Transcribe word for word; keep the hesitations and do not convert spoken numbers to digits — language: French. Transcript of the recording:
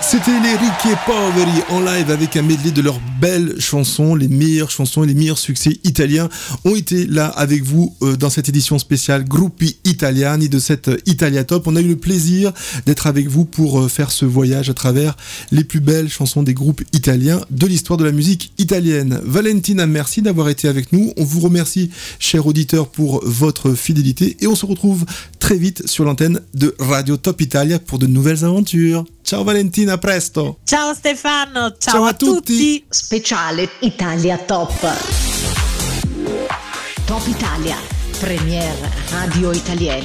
C'était les Ricchi e Poveri en live avec un medley de leurs belles chansons. Les meilleures chansons et les meilleurs succès italiens ont été là avec vous euh, dans cette édition spéciale Gruppi Italiani de cette Italia Top. On a eu le plaisir d'être avec vous pour euh, faire ce voyage à travers les plus belles chansons des groupes italiens de l'histoire de la musique italienne. Valentina, merci d'avoir été avec nous. On vous remercie, chers auditeurs, pour votre fidélité et on se retrouve très vite sur l'antenne de Radio Top Italia pour de nouvelles aventures. Ciao Valentina, a presto! Ciao Stefano, ciao, ciao a, a tutti. tutti! Speciale Italia Top. Top Italia, première radio italienne.